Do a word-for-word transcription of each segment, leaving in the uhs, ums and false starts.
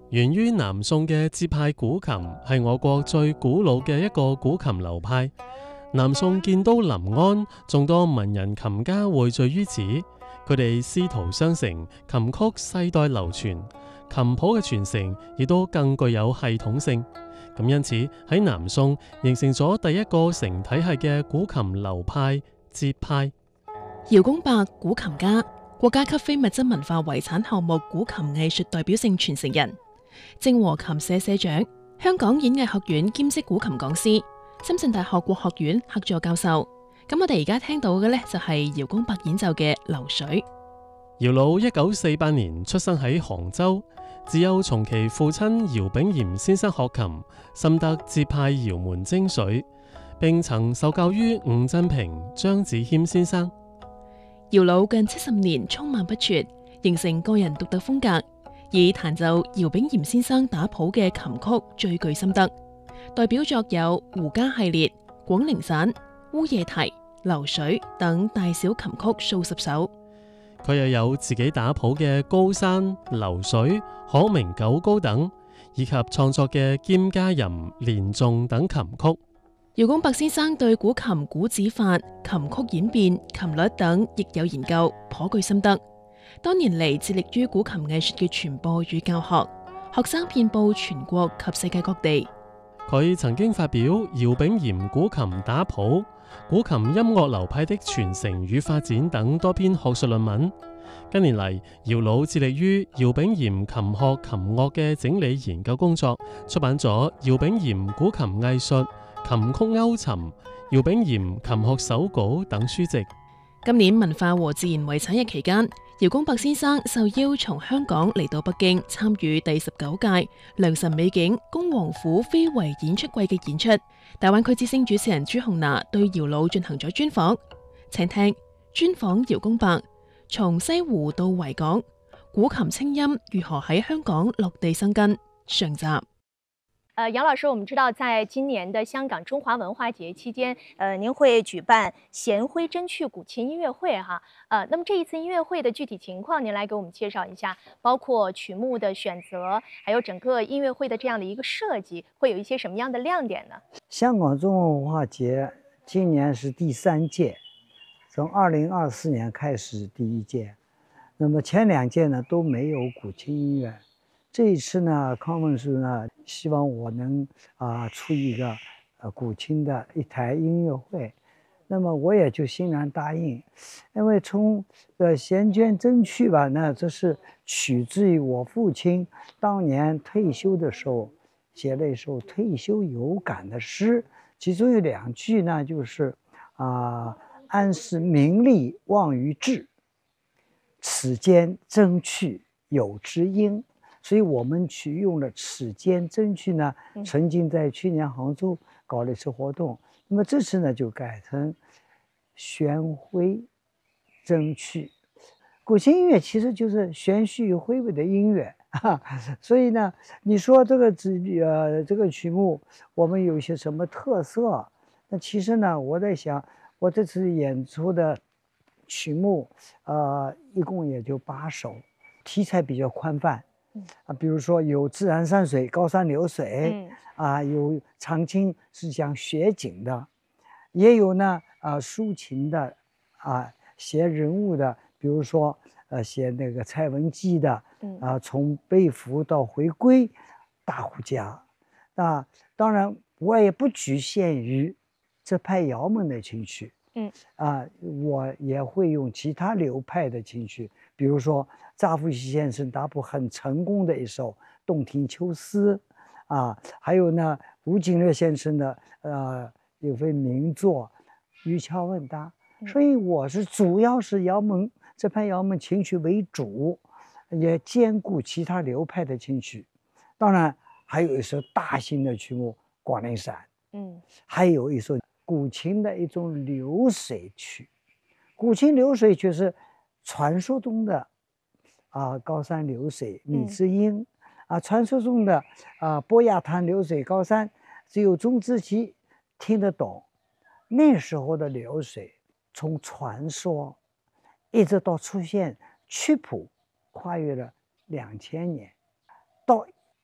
源於南宋嘅節派古琴係我國最古老嘅一個古琴流派。南宋建都臨安，眾多文人琴家匯聚於此，佢哋師徒相承，琴曲世代流傳，琴譜嘅傳承亦都更具有系統性。咁因此喺南宋形成咗第一個成體系嘅古琴流派節派。 姚公伯，古琴家，國家級非物質文化遺產項目古琴藝術代表性傳承人，正和琴社社長，香港演藝學院兼職古琴講師，深圳大學國學院客座教授。咁我哋而家聽到嘅呢，就係姚公伯演奏嘅《流水》。 姚老一九四八年出生喺杭州，自幼從其父親姚炳炎先生學琴，深得節派姚門精髓，並曾受教於伍振平、張子謙先生。 姚老近七十年聰孟不輟，形成個人獨特風格，以彈奏姚炳炎先生打譜嘅琴曲最具心得。代表作有《胡笳系列》、《廣陵散》、《烏夜啼》、《流水》等大小琴曲數十首。 佢又有自己打譜嘅《高山》、《流水》、《可明九高》等，以及創作嘅《兼嘉吟》、《連頌》等琴曲。 姚公伯先生對古琴古指法、琴曲演變、琴律等亦有研究，頗具心得。多年嚟致力於古琴藝術嘅傳播與教學，學生遍佈全國及世界各地。 佢曾經發表《姚炳炎古琴打譜》、《古琴音樂流派的傳承與發展》等多篇學術論文。近年嚟，姚老致力於姚炳炎琴學琴樂嘅整理研究工作，出版咗《姚炳炎古琴藝術》、《琴曲勾尋》、《姚炳炎琴學手稿》等書籍。 今年文化和自然遺產日期間，姚公伯先生受邀從香港嚟到北京參與第十九屆良辰美景恭王府非遺演出季嘅演出。大灣區之聲主持人朱紅娜對姚老進行咗專訪，請聽專訪姚公伯，從西湖到維港，古琴清音如何喺香港落地生根上集。 呃，姚老師，我們知道在今年的香港中華文化節期間，呃，您會舉辦弦徽真趣古琴音樂會哈，呃，那麼這一次音樂會的具體情況，您來給我們介紹一下，包括曲目的選擇，還有整個音樂會的這樣的一個設計，會有一些什麼樣的亮點呢？ 香港中華文化節今年是第三屆，從二零二四年開始第一屆，那麼前兩屆呢都沒有古琴音樂。這一次呢，康文署呢希望我能啊、呃、出一個呃古琴的一台音樂會，那麼我也就欣然答應，因為從呃弦卷真趣吧，那這是取自於我父親當年退休的時候寫了一首退休有感的詩，其中有兩句呢，就是啊、呃、安是名利忘於志，此間真趣有知音。所以我們取用了此間真趣呢，曾經在去年杭州搞了一次活動，那麼這次呢就改成弦徽真趣。古琴音樂其實就是玄虛恢巍的音樂，哈，所以呢，你說這個呃這個曲目我們有些什麼特色？那其實呢，我在想，我這次演出的曲目，呃，一共也就八首，題材比較寬泛。啊，比如說有自然山水、高山流水，嗯、啊，有長青是講雪景的，也有呢啊抒情的，啊寫人物的，比如說呃寫那個蔡文姬的，啊從被俘到回歸，大戶家，啊當然我也不局限於這派窯門的琴曲，嗯啊我也會用其他流派的琴曲，比如說查復熙先生打譜很成功的一首《洞庭秋思》，啊，還有呢吳景略先生的呃有份名作《漁樵問答》，所以我是主要是窯門這派窯門琴曲為主，也兼顧其他流派的琴曲，當然還有一首大型的曲目《廣陵散》，嗯，還有一首古琴的一種流水曲，古琴流水曲是傳說中的啊，高山流水米之音，嗯、啊，傳說中的啊，伯牙潭流水高山，只有鍾之奇聽得懂。那時候的流水，從傳說一直到出現曲譜，跨越了兩千年。到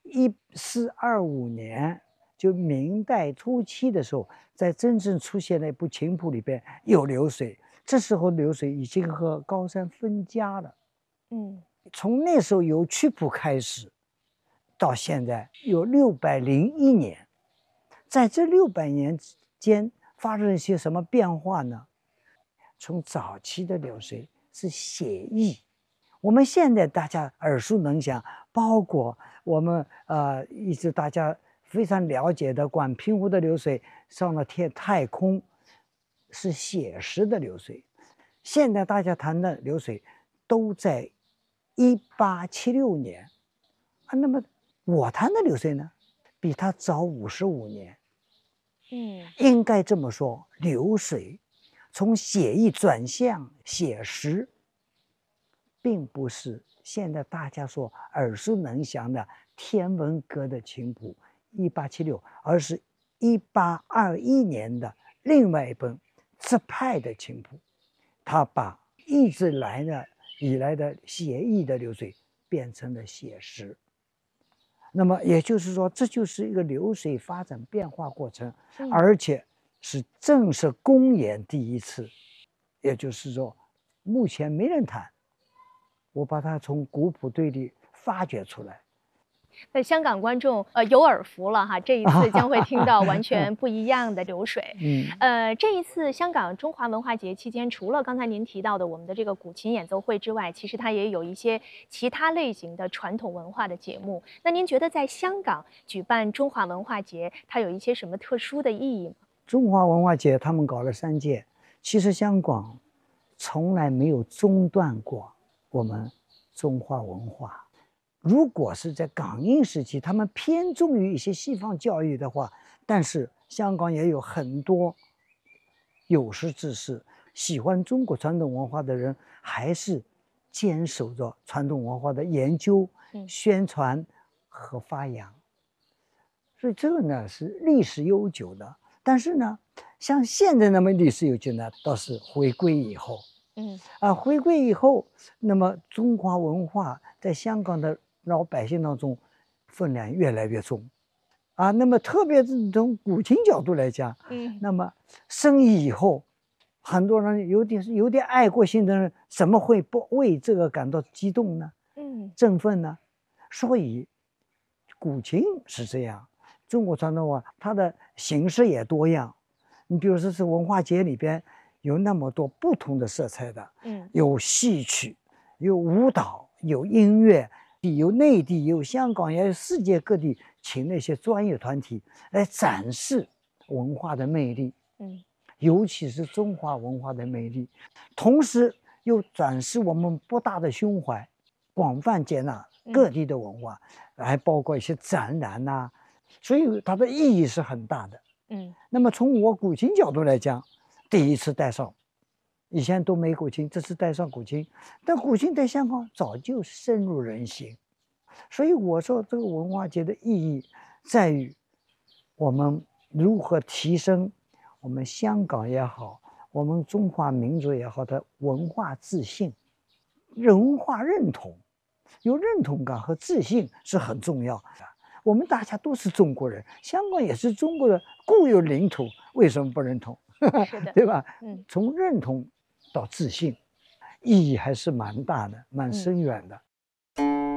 一四二五年，就明代初期的时候，在真正出现了一部琴谱里边有流水，这时候流水已经和高山分家了。 嗯， 从那时候由曲谱开始，到现在有六百零一年，在这六百年间发生了一些什么变化呢？从早期的流水是写意，我们现在大家耳熟能详，包括我们呃一直大家非常了解的管平湖的流水上了天太空，是写实的流水。现在大家谈的流水都在一八七六年啊，那么我谈的流水呢，比他早五十五年。 嗯， 应该这么说，流水从写意转向写实，并不是现在大家所耳熟能详的天文阁的琴谱一八七六，而是一八二一年的另外一本浙派的琴谱，他把一直来的以来的写意的流水变成了写实。那么也就是说，这就是一个流水发展变化过程， 嗯而且是正式公演第一次。也就是说，目前没人弹，我把它从古谱堆里发掘出来。 那香港观众呃有耳福了哈，这一次将会听到完全不一样的流水。 嗯， 呃，这一次香港中华文化节期间，除了刚才您提到的我们的这个古琴演奏会之外，其实它也有一些其他类型的传统文化的节目。那您觉得在香港举办中华文化节，它有一些什么特殊的意义吗？ 中华文化节他们搞了三届，其实香港从来没有中断过我们中华文化。如果是在港英时期，他们偏重于一些西方教育的话，但是香港也有很多有识之士，喜欢中国传统文化的人，还是坚守着传统文化的研究、宣传和发扬。所以这个呢是历史悠久的。但是呢，像现在那么历史悠久呢，倒是回归以后。 嗯啊，回归以后，那么中华文化在香港的老百姓当中分量越来越重，啊，那么特别是从古琴角度来讲， 嗯那么生意以后，很多人有点有点爱国心的人，怎么会不为这个感到激动呢？ 嗯振奋呢？所以，古琴是这样，中国传统文化它的形式也多样。你比如说是文化节里边有那么多不同的色彩的， 嗯有戏曲，有舞蹈，有音乐，有内地，有香港，也有世界各地请那些专业团体来展示文化的魅力， 嗯尤其是中华文化的魅力，同时又展示我们博大的胸怀，广泛接纳各地的文化，还包括一些展览呐、啊，所以它的意义是很大的。 嗯那么从我古琴角度来讲，第一次带上，以前都没古琴，这次带上古琴，但古琴在香港早就深入人心，所以我说这个文化节的意义在于我们如何提升我们香港也好，我们中华民族也好的文化自信、文化认同，有认同感和自信是很重要的。我们大家都是中国人，香港也是中国的固有领土，为什么不认同？ 是的， 对吧？ 嗯从认同到自信，意义还是蛮大的，蛮深远的。